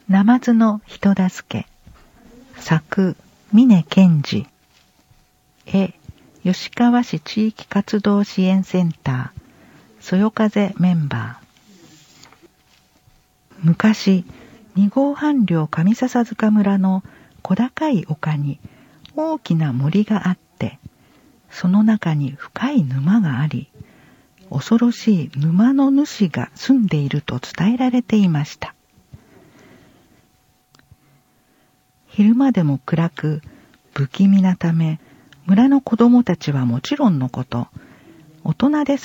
ナマズの人助け。作、峰健二。絵、吉川市地域活動支援センター、そよ風メンバー。昔、二号半寮上笹塚村の小高い丘に大きな森があって、その中に深い沼があり、恐ろしい沼の主が住んでいると伝えられていました。昼間でも暗く、不気味なため、村の子供たちはもちろんのこと、大人で